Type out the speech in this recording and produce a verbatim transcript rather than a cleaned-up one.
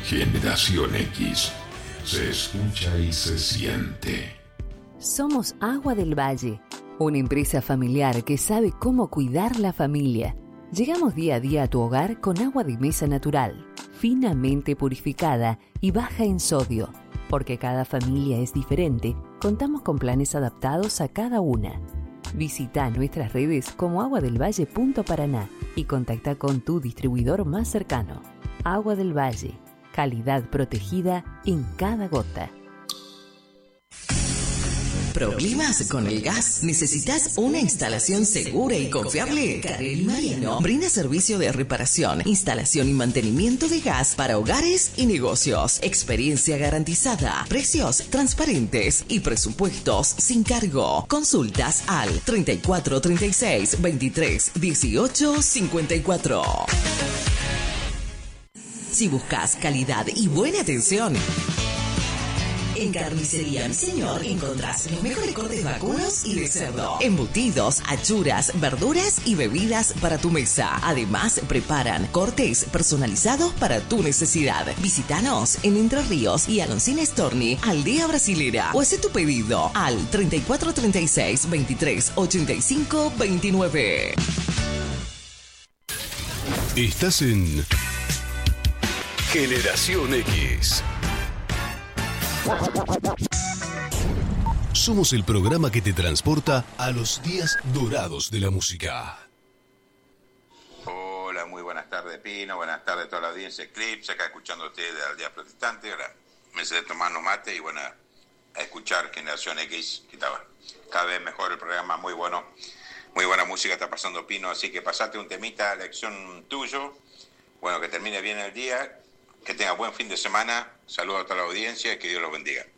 Generación X. Se escucha y se siente. Somos Agua del Valle, una empresa familiar que sabe cómo cuidar la familia. Llegamos día a día a tu hogar con agua de mesa natural, finamente purificada y baja en sodio. Porque cada familia es diferente, contamos con planes adaptados a cada una. Visita nuestras redes como aguadelvalle punto paraná y contacta con tu distribuidor más cercano. Agua del Valle, calidad protegida en cada gota. ¿Problemas con el gas? ¿Necesitas una instalación segura y confiable? Carelli Marino brinda servicio de reparación, instalación y mantenimiento de gas para hogares y negocios. Experiencia garantizada, precios transparentes y presupuestos sin cargo. Consultas al treinta y cuatro treinta y seis veintitrés dieciocho cincuenta y cuatro. Si buscas calidad y buena atención, en Carnicería Mi Señor encontrás los mejores cortes vacunos y de cerdo, embutidos, achuras, verduras y bebidas para tu mesa. Además, preparan cortes personalizados para tu necesidad. Visítanos en Entre Ríos y Aloncina Storni, Aldea Brasilera, o haz tu pedido al treinta y cuatro treinta y seis veintitrés ochenta y cinco veintinueve. Estás en Generación X. Somos el programa que te transporta a los días dorados de la música. Hola, muy buenas tardes, Pino. Buenas tardes a toda la audiencia Eclipse, acá escuchando ustedes al Día Protestante. Ahora me sé tomar unos mates y bueno, a escuchar Generación X, que estaba cada vez mejor el programa, muy bueno. Muy buena música está pasando, Pino, así que pasate un temita a elección tuyo. Bueno, que termine bien el día, que tenga buen fin de semana. Saludos a toda la audiencia y que Dios los bendiga.